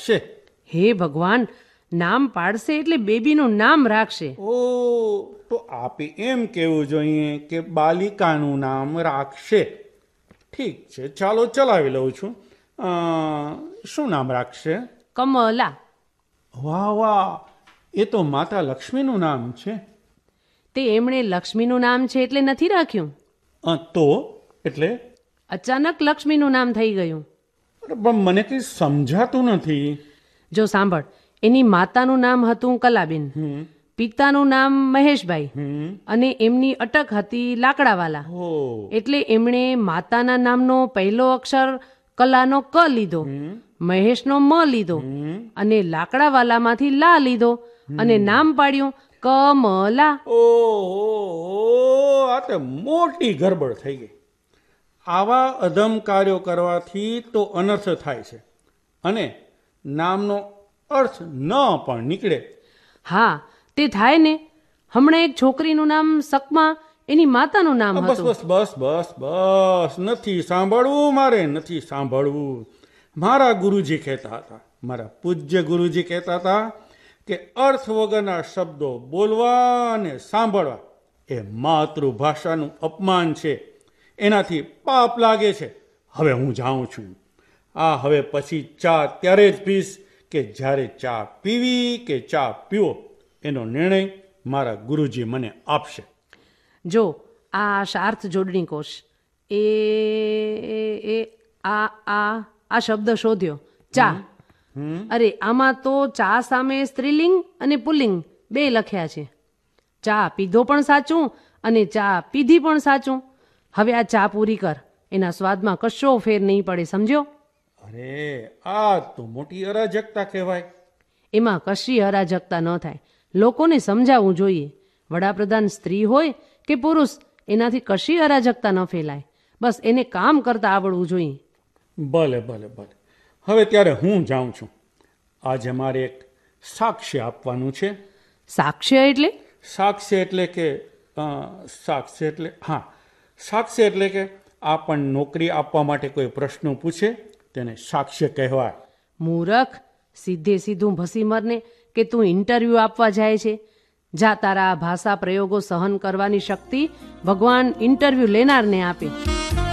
રાખશે. હે ભગવાન, નામ પાડશે એટલે બેબીનું નામ રાખશે. ઓ, તો આપે એમ કહેવું જોઈએ કે બાલિકાનું નામ રાખશે. ઠીક છે, ચાલો ચલાવી લઉં છું. શું નામ રાખશે? કમલા. વાહ વાહ, એ તો માતા લક્ષ્મીનું નામ છે. તે એમણે લક્ષ્મીનું નામ છે એટલે નથી રાખ્યું. તો એટલે? અચાનક લક્ષ્મીનું નામ થઈ ગયું. અરે પણ મને કંઈ સમજાતું નથી. જો સાંભળ, એની માતાનું નામ હતું કલાબેન, પિતાનું નામ મહેશભાઈ, અને એમની અટક હતી લાકડાવાલા. એટલે એમણે માતાના નામનો પહેલો અક્ષર કલાનો ક લીધો, મહેશનો મ લીધો, અને લાકડાવાલામાંથી લા લીધો, અને નામ પાડ્યું કમલા. ઓહો, આ તો મોટી ગરબડ થઈ ગઈ. આવા અધમ કાર્યો કરવાથી તો અનર્થ થાય છે, અને નામનો અર્થ ન પણ નીકળે. હા, તે થાય ને. હમણાં એક છોકરીનું નામ સકમા એની માતાનું નામ બસ હતું. બસ બસ બસ બસ, નથી સાંભળવું, મારે નથી સાંભળવું. મારા ગુરુજી કહેતા હતા, મારા પૂજ્ય ગુરુજી કહેતા હતા કે અર્થ વગરના શબ્દો બોલવા અને સાંભળવા એ માતૃભાષાનું અપમાન છે, એનાથી પાપ લાગે છે. હવે હું જાઉં છું. હવે પછી ચા ત્યારે જ પીશ કે જ્યારે ચા પીવી કે ચા પીવો એનો નિર્ણય મારા ગુરુજી મને આપશે. જો આ શાર્થ જોડણી કોષ એ એ આ આ આ શબ્દ શોધ્યો, ચા. અરે આમાં તો ચા સામે સ્ત્રીલિંગ અને પુલ્લિંગ બે લખ્યા છે. ચા પીધો પણ સાચું અને ચા પીધી પણ સાચું. હવે આ ચા પૂરી કર, એના સ્વાદમાં કશો ફેર નહીં પડે, સમજ્યો? અરે આ તો મોટી અરાજકતા કહેવાય. એમાં કશી અરાજકતા ન થાય. લોકોને સમજાવવું જોઈએ. વડાપ્રધાન સ્ત્રી હોય કે પુરુષ, એનાથી કશી અરાજકતા ન ફેલાય. બસ એને કામ કરતા આવડવું જોઈએ. ભલે ભલે ભલે. હવે ત્યારે હું જાઉં છું. આજે મારે એક સાક્ષ્ય આપવાનું છે. સાક્ષ્ય એટલે? સાક્ષ્ય એટલે કે સાક્ષ્ય એટલે હા, સાક્ષ્ય એટલે કે આપણ નોકરી આપવા માટે કોઈ પ્રશ્ન પૂછે તેને સાક્ષ્ય કહેવાય. મૂરખ, સીધે સીધું ભસી મરને કે તું ઇન્ટરવ્યૂ આપવા જાય છે. જા, તારા ભાષા પ્રયોગો સહન કરવાની શક્તિ ભગવાન ઇન્ટરવ્યૂ લેનારને આપે.